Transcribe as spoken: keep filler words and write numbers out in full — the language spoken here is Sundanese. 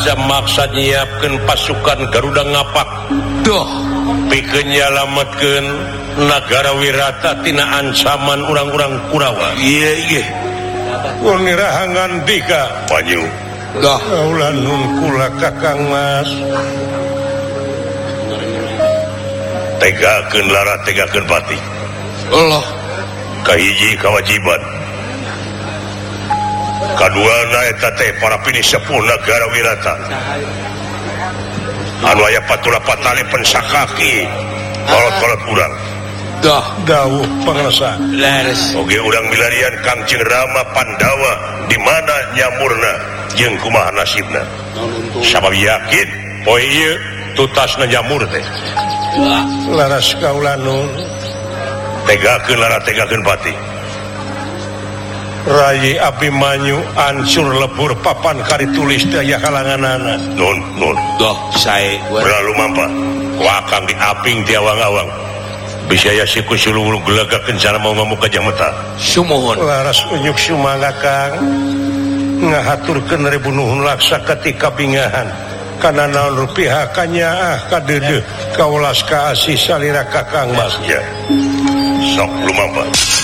maksa nyiapkan pasukan Garuda ngapak Duh pikeun nyalametkeun nagara Wirata tina ancaman urang-urang Kurawa. Iya iya Unirahangan dika Panyu Dah Kaulah nun kula Kakang Mas tegakeun lara tegakeun pati Allah kahiji kawajiban kadua naeta teh para pini sepuh nagara Wirata anu aya patula patali pensakaki kolot-kolot urang dah dawuh pangrasa leres oge urang milarian Kangjeng Rama Pandawa di mana nyamurna jeung kumaha nasibna sabab yakin poe ieu tutasna nyamur teh laras kaula nun tegakeun lara tegakeun pati Rai Abimanyu ancur lebur papan kari tulis daya kalanganana nun nun dah sae berlalu mampa wakang di aping di awang-awang bisa ya siku sulung gelagak kencana mau ngomong ke jameta sumohon laras unyuk sumangga Kang ngahaturkeun ribu nuhun laksa ketika bingahan kana naon rupiah kanya ah kadeudeuk kaulas ka asih salira Kakang Mas ya sok lumampa